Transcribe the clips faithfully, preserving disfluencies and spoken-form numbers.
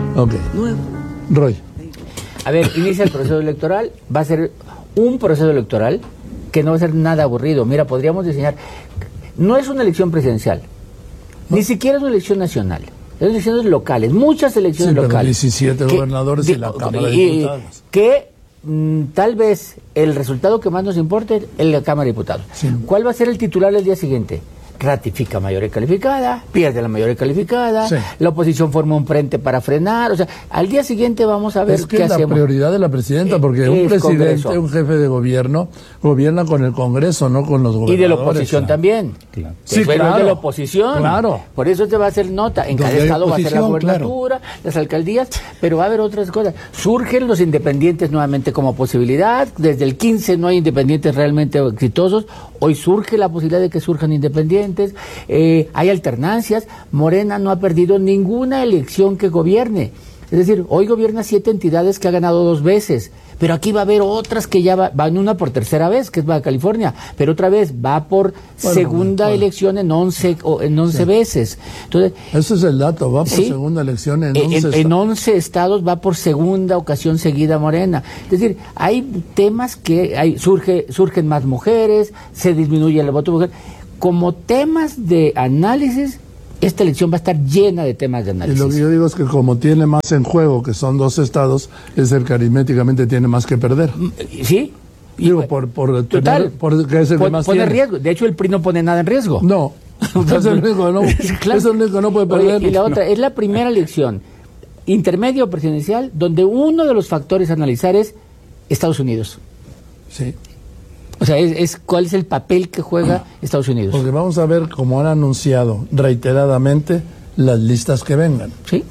Ok. Nuevo. Roy. A ver, inicia el proceso electoral, va a ser un proceso electoral que no va a ser nada aburrido. Mira, podríamos diseñar, no es una elección presidencial, ¿no? Ni siquiera es una elección nacional, es elecciones locales, muchas elecciones sí, locales. diecisiete que, gobernadores de, y la Cámara de y, Diputados. Que mm, tal vez el resultado que más nos importe es la Cámara de Diputados. Sí. ¿Cuál va a ser el titular el día siguiente? Ratifica mayoría calificada, pierde la mayoría calificada, sí. La oposición forma un frente para frenar, o sea, al día siguiente vamos a ver es que qué es hacemos. la prioridad de la presidenta, porque eh, un presidente, Congreso. Un jefe de gobierno, gobierna con el Congreso, no con los gobernadores. Y de la oposición claro. también. Claro. Sí, claro. De la oposición. Claro. Por eso te va a hacer nota. En cada estado va a ser la gobernatura, claro. Las alcaldías, pero va a haber otras cosas. Surgen los independientes nuevamente como posibilidad. Desde el quince no hay independientes realmente exitosos. Hoy surge la posibilidad de que surjan independientes. Eh, hay alternancias. Morena no ha perdido ninguna elección que gobierne. Es decir, hoy gobierna siete entidades que ha ganado dos veces, pero aquí va a haber otras que ya va, van una por tercera vez, que es Baja California, pero otra vez va por bueno, segunda bueno. elección en once, o en once sí. veces. Entonces, ese es el dato, va por ¿sí? segunda elección en, en once en, estados. En once estados va por segunda ocasión seguida Morena. Es decir, hay temas que hay, surge, surgen más mujeres, se disminuye el voto de mujer. Como temas de análisis, esta elección va a estar llena de temas de análisis. Y lo que yo digo es que como tiene más en juego, que son dos estados, es el que aritméticamente tiene más que perder. ¿Sí? Digo, por, por total, tener, por que es el pon, que más pone tiene. riesgo. De hecho, el P R I no pone nada en riesgo. No, es el único que no, claro. es el único que no puede perder. Oye, y la otra, no. Es la primera elección intermedio presidencial donde uno de los factores a analizar es Estados Unidos. Sí. O sea, es, es cuál es el papel que juega Estados Unidos. Porque vamos a ver, como han anunciado reiteradamente, las listas que vengan. Sí.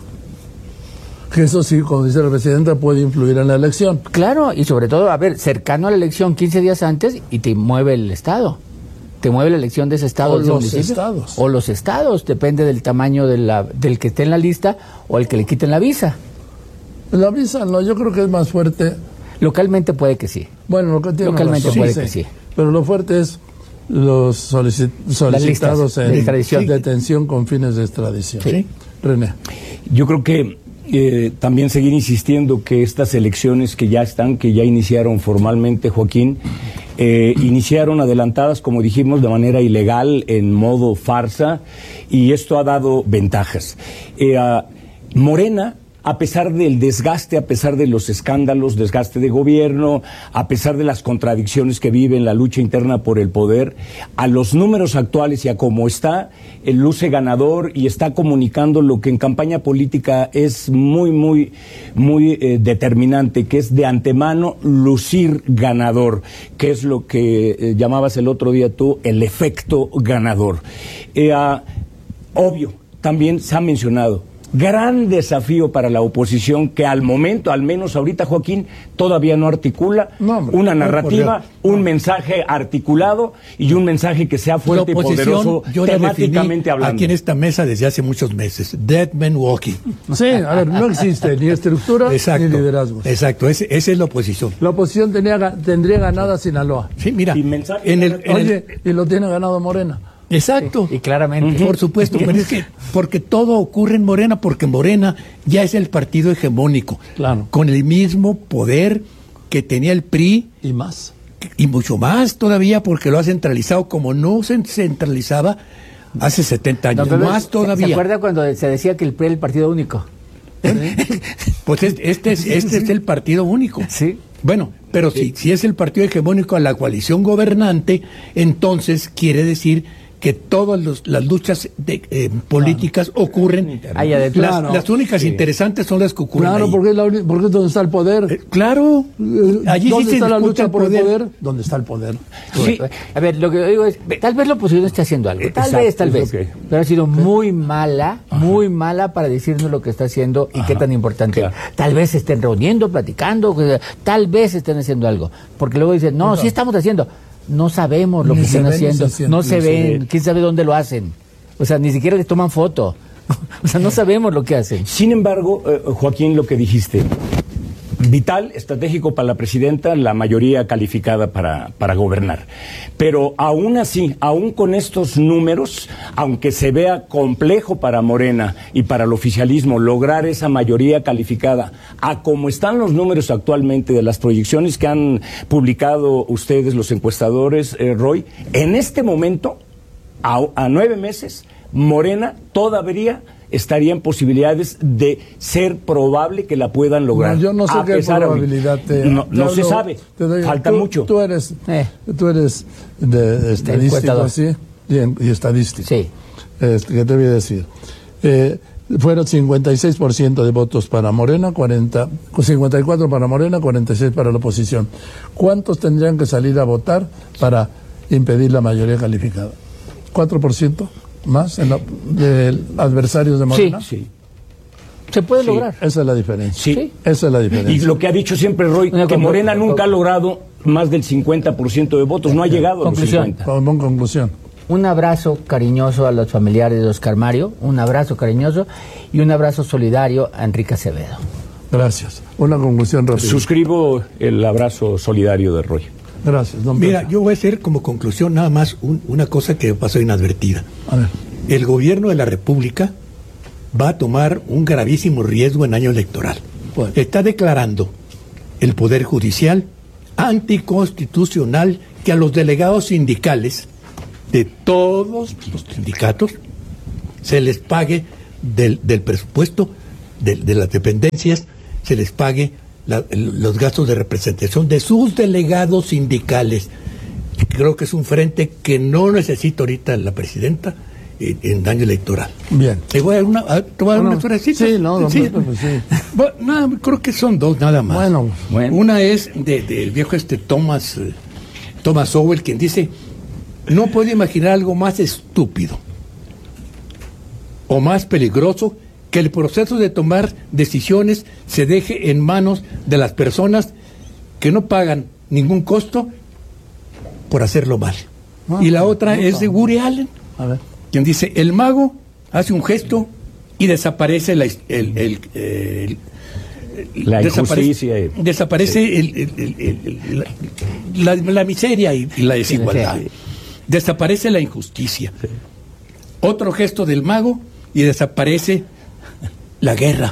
Que eso sí, como dice la presidenta, puede influir en la elección. Claro, y sobre todo, a ver, cercano a la elección, quince días antes, y te mueve el Estado. Te mueve la elección de ese Estado. O de ese los municipio, estados. O los estados, depende del tamaño de la, del que esté en la lista o el que le quiten la visa. La visa, no, yo creo que es más fuerte. Localmente puede que sí. Bueno, lo que tiene Localmente razón, puede sí, que sí. Pero lo fuerte es los solicit solicitados en de extradición. detención con fines de extradición. Sí. René. Yo creo que eh, también seguir insistiendo que estas elecciones que ya están, que ya iniciaron formalmente, Joaquín, eh, iniciaron adelantadas, como dijimos, de manera ilegal, en modo farsa, y esto ha dado ventajas. Eh, a Morena, a pesar del desgaste, a pesar de los escándalos, desgaste de gobierno, a pesar de las contradicciones que vive en la lucha interna por el poder, a los números actuales y a cómo está, el luce ganador y está comunicando lo que en campaña política es muy, muy, muy eh, determinante, que es de antemano lucir ganador, que es lo que eh, llamabas el otro día tú, el efecto ganador. Eh, ah, obvio, también se ha mencionado, gran desafío para la oposición que al momento, al menos ahorita, Joaquín, todavía no articula no, hombre, una narrativa, no, un mensaje articulado y un mensaje que sea fuerte y poderoso yo temáticamente hablando. Aquí en esta mesa desde hace muchos meses, Dead Man Walking. Sí, a ver, no existe ni estructura exacto, ni liderazgo. Exacto, ese, esa es la oposición. La oposición tenía, tendría ganada Sinaloa. Sí, mira, y mensaje, en el, en oye, el, y lo tiene ganado Morena. Exacto. Sí, y claramente. Por supuesto, pero es que porque todo ocurre en Morena, porque Morena ya es el partido hegemónico. Claro. Con el mismo poder que tenía el P R I. Y más. Y mucho más todavía porque lo ha centralizado como no se centralizaba hace setenta años. No, más todavía. ¿Se acuerda cuando se decía que el P R I era el partido único? ¿Sí? Pues este es, este es el partido único. Sí. Bueno, pero si, si es el partido hegemónico a la coalición gobernante, entonces quiere decir que todas los, las luchas de, eh, políticas claro. ocurren. Ahí las, claro. las únicas sí. interesantes son las que ocurren. Claro, ahí. porque es, la, porque es donde está el poder. Eh, claro. Allí ¿Dónde sí está la lucha el por el poder? ¿Dónde está el poder? Sí. A ver, lo que digo es, tal vez la oposición esté haciendo algo. Tal Exacto, vez, tal vez. Okay. Pero ha sido muy mala, Ajá. muy mala para decirnos lo que está haciendo y Ajá. qué tan importante. Claro. Tal vez se estén reuniendo, platicando, tal vez estén haciendo algo. Porque luego dicen, no, no. sí estamos haciendo. No sabemos lo ni que están haciendo, no se, no se ven, quién sabe dónde lo hacen. O sea, ni siquiera les toman foto. O sea, no sabemos lo que hacen. Sin embargo, eh, Joaquín, lo que dijiste, vital, estratégico para la presidenta, la mayoría calificada para, para gobernar. Pero aún así, aún con estos números, aunque se vea complejo para Morena y para el oficialismo lograr esa mayoría calificada, a como están los números actualmente de las proyecciones que han publicado ustedes, los encuestadores, eh, Roy, en este momento, a, a nueve meses, Morena todavía estaría en posibilidades de ser probable que la puedan lograr. No, yo no sé qué probabilidad te... No, no hablo, se sabe, doy, falta tú, mucho. Tú eres, eh. tú eres de, de estadístico, ¿sí? Y, y estadístico. Sí. Este, ¿qué te voy a decir? Eh, fueron cincuenta y seis por ciento de votos para Morena, cuarenta, cincuenta y cuatro para Morena, cuarenta y seis para la oposición. ¿Cuántos tendrían que salir a votar para impedir la mayoría calificada? ¿cuatro por ciento? ¿Más en la, de adversarios de Morena? Sí, sí. Se puede sí. lograr. Esa es la diferencia. Sí. sí. Esa es la diferencia. Y lo que ha dicho siempre Roy, Una que Morena nunca ha logrado más del cincuenta por ciento de votos, no ha llegado conclusión. a los cincuenta. Con conclusión. Un abrazo cariñoso a los familiares de Oscar Mario, un abrazo cariñoso y un abrazo solidario a Enrique Acevedo. Gracias. Una conclusión rápida. Suscribo el abrazo solidario de Roy. Gracias, don Mira, Pedro. yo voy a hacer como conclusión nada más un, una cosa que pasó inadvertida. A ver. El gobierno de la República va a tomar un gravísimo riesgo en año electoral. Bueno. Está declarando el Poder Judicial anticonstitucional que a los delegados sindicales de todos los sindicatos se les pague del, del presupuesto de, de las dependencias, se les pague La, los gastos de representación de sus delegados sindicales. Creo que es un frente que no necesita ahorita la presidenta en, en año electoral. Bien. Te voy a dar una, a, te voy a dar bueno, una florecita. Sí, no, no, sí. no, pues sí. Bueno, nada, creo que son dos nada más. Bueno, bueno. Una es del de viejo este Thomas, eh, Thomas Sowell, quien dice, no puedo imaginar algo más estúpido o más peligroso que el proceso de tomar decisiones se deje en manos de las personas que no pagan ningún costo por hacerlo mal. Ah, y la otra no, es de Woody Allen, a ver. quien dice, el mago hace un gesto y desaparece la, el, el, el, el, la desaparece, injusticia. Desaparece sí. el, el, el, el, la, la, la miseria y, y la desigualdad. Sí, sí. Desaparece la injusticia. Sí. Otro gesto del mago y desaparece la guerra.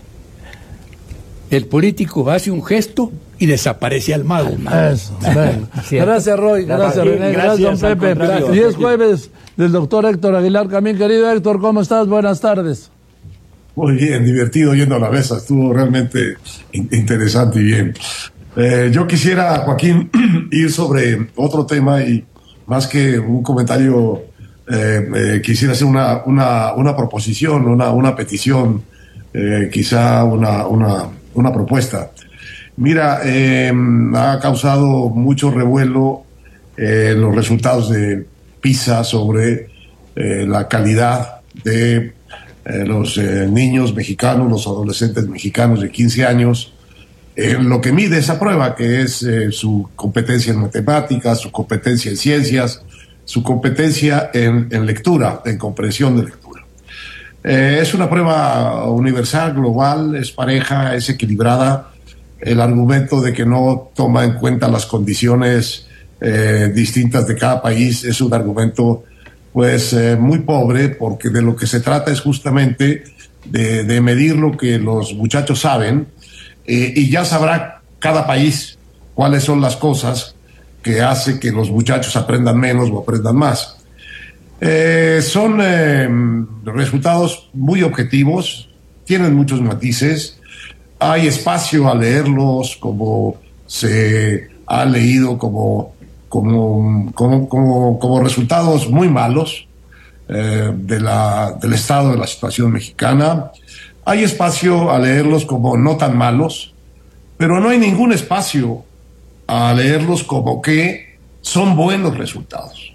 El político hace un gesto y desaparece al mago. Al mago. Eso, bueno. Gracias, Roy. Gracias, René. Gracias, gracias don Pepe. Gracias. Y es jueves del doctor Héctor Aguilar Camín. Querido Héctor, ¿cómo estás? Buenas tardes. Muy bien, divertido yendo a la mesa. Estuvo realmente in- interesante y bien. Eh, yo quisiera, Joaquín, ir sobre otro tema y más que un comentario, eh, eh, quisiera hacer una, una, una proposición, una, una petición, eh, quizá una, una, una propuesta. Mira, eh, ha causado mucho revuelo eh, los resultados de PISA sobre eh, la calidad de eh, los eh, niños mexicanos, los adolescentes mexicanos de quince años, eh, lo que mide esa prueba, que es eh, su competencia en matemáticas, su competencia en ciencias, su competencia en, en lectura, en comprensión de lectura. Eh, es una prueba universal, global, es pareja, es equilibrada. El argumento de que no toma en cuenta las condiciones eh, distintas de cada país es un argumento pues eh, muy pobre, porque de lo que se trata es justamente de, de medir lo que los muchachos saben, eh, y ya sabrá cada país cuáles son las cosas que hace que los muchachos aprendan menos o aprendan más. Eh, son eh, resultados muy objetivos, tienen muchos matices. Hay espacio a leerlos como se ha leído como, como, como, como, como resultados muy malos eh, de la, del estado de la situación mexicana. Hay espacio a leerlos como no tan malos, pero no hay ningún espacio a leerlos como que son buenos resultados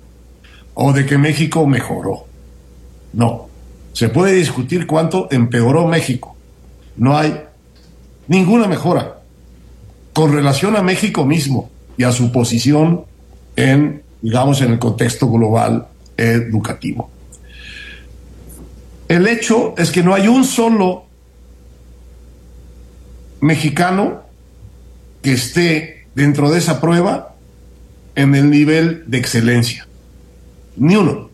o de que México mejoró. No, se puede discutir cuánto empeoró México. No hay ninguna mejora con relación a México mismo y a su posición en, digamos, en el contexto global educativo. El hecho es que no hay un solo mexicano que esté dentro de esa prueba en el nivel de excelencia. Ni uno.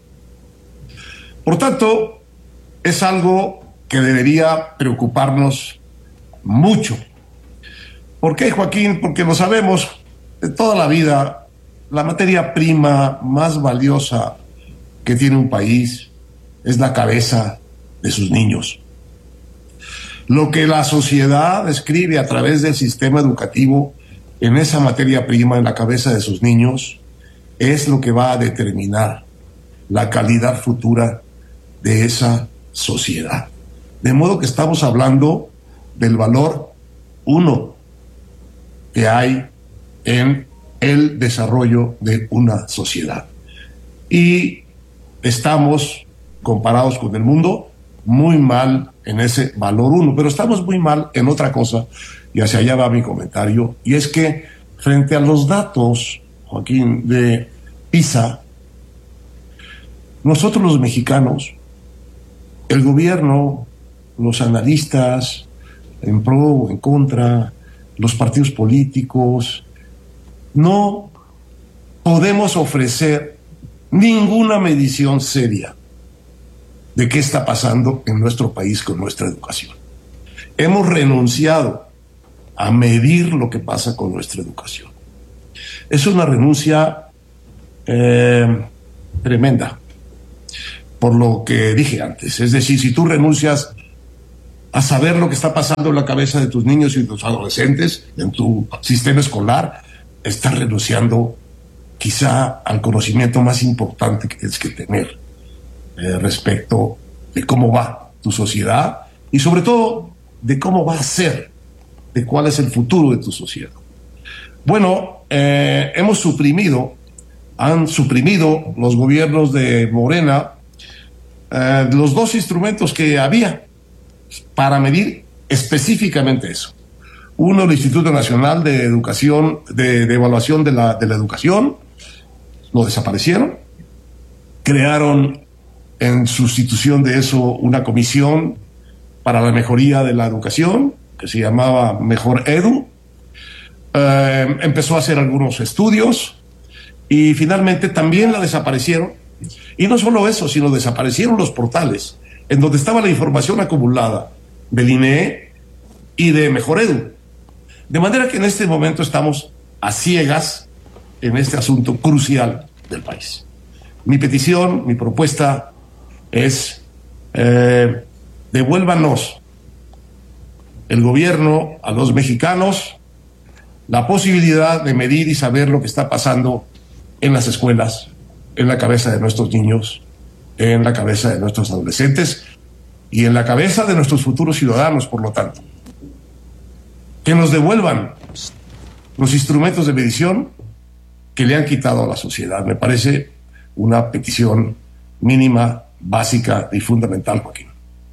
Por tanto, es algo que debería preocuparnos mucho. ¿Por qué, Joaquín? Porque lo sabemos de toda la vida, la materia prima más valiosa que tiene un país es la cabeza de sus niños. Lo que la sociedad escribe a través del sistema educativo en esa materia prima, en la cabeza de sus niños, es lo que va a determinar la calidad futura de esa sociedad. De modo que estamos hablando del valor uno que hay en el desarrollo de una sociedad. Y estamos, comparados con el mundo, muy mal en ese valor uno, pero estamos muy mal en otra cosa, y hacia allá va mi comentario, y es que frente a los datos, Joaquín, de PISA, nosotros los mexicanos, el gobierno, los analistas, en pro o en contra, los partidos políticos, no podemos ofrecer ninguna medición seria de qué está pasando en nuestro país con nuestra educación. Hemos renunciado a medir lo que pasa con nuestra educación. Es una renuncia eh, tremenda, por lo que dije antes. Es decir, si tú renuncias a saber lo que está pasando en la cabeza de tus niños y de tus adolescentes, en tu sistema escolar, estás renunciando quizá al conocimiento más importante que tienes que tener eh, respecto de cómo va tu sociedad y sobre todo de cómo va a ser, de cuál es el futuro de tu sociedad. Bueno, eh, hemos suprimido, han suprimido los gobiernos de Morena eh, los dos instrumentos que había para medir específicamente eso. Uno, el Instituto Nacional de Educación, de, de Evaluación de la, de la Educación, lo desaparecieron. Crearon en sustitución de eso una comisión para la mejoría de la educación, que se llamaba Mejor Edu. Eh, empezó a hacer algunos estudios y finalmente también la desaparecieron. Y no solo eso, sino desaparecieron los portales en donde estaba la información acumulada del I N E y de Mejor Edu. De manera que en este momento estamos a ciegas en este asunto crucial del país. Mi petición, mi propuesta es eh, devuélvanos el gobierno a los mexicanos la posibilidad de medir y saber lo que está pasando en las escuelas, en la cabeza de nuestros niños, en la cabeza de nuestros adolescentes y en la cabeza de nuestros futuros ciudadanos, por lo tanto. Que nos devuelvan los instrumentos de medición que le han quitado a la sociedad. Me parece una petición mínima, básica y fundamental, Joaquín.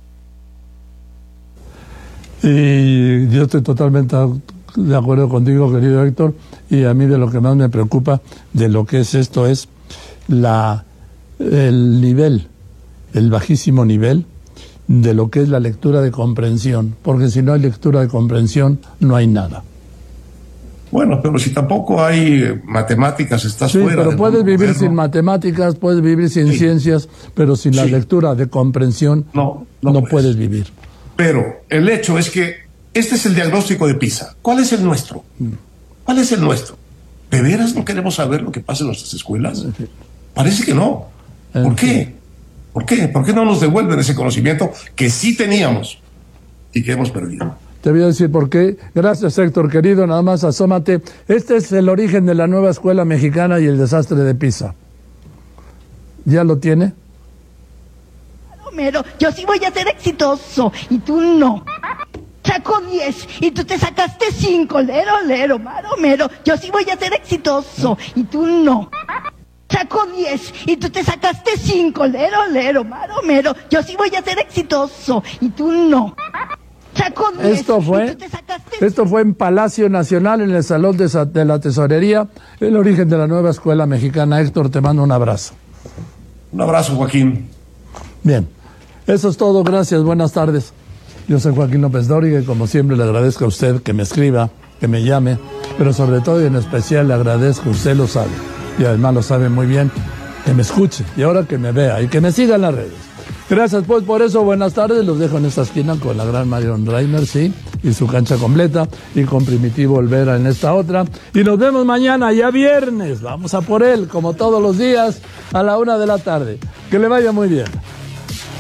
Y yo estoy totalmente de acuerdo contigo, querido Héctor, y a mí de lo que más me preocupa de lo que es esto es la el nivel, el bajísimo nivel de lo que es la lectura de comprensión, porque si no hay lectura de comprensión no hay nada. Bueno, pero si tampoco hay matemáticas, estás sí, fuera. Pero puedes vivir moderno. Sin matemáticas, puedes vivir sin sí. ciencias, pero sin sí. la lectura de comprensión no, no, no puedes. puedes vivir. Pero el hecho es que este es el diagnóstico de PISA. ¿Cuál es el nuestro? ¿Cuál es el nuestro? ¿De veras no queremos saber lo que pasa en nuestras escuelas? Parece que no. ¿Por qué? ¿Por qué? ¿Por qué no nos devuelven ese conocimiento que sí teníamos y que hemos perdido? Te voy a decir por qué. Gracias, Héctor, querido. Nada más asómate. Este es el origen de la nueva escuela mexicana y el desastre de PISA. ¿Ya lo tiene? Homero, yo sí voy a ser exitoso y tú no. Saco diez y tú te sacaste cinco. Lero, lero, Maromero. Yo sí voy a ser exitoso y tú no. Saco diez y tú te sacaste cinco. Lero, lero, Maromero. Yo sí voy a ser exitoso y tú no. Saco diez, esto fue, esto fue en Palacio Nacional, en el Salón de, de la Tesorería, el origen de la nueva escuela mexicana. Héctor, te mando un abrazo. Un abrazo, Joaquín. Bien, eso es todo. Gracias. Buenas tardes. Yo soy Joaquín López Dóriga y como siempre le agradezco a usted que me escriba, que me llame, pero sobre todo y en especial le agradezco, usted lo sabe, y además lo sabe muy bien, que me escuche y ahora que me vea y que me siga en las redes. Gracias pues por eso, buenas tardes, los dejo en esta esquina con la gran Marion Reiner, sí, y su cancha completa, y con Primitivo Olvera en esta otra, y nos vemos mañana, ya viernes, vamos a por él, como todos los días, a la una de la tarde. Que le vaya muy bien.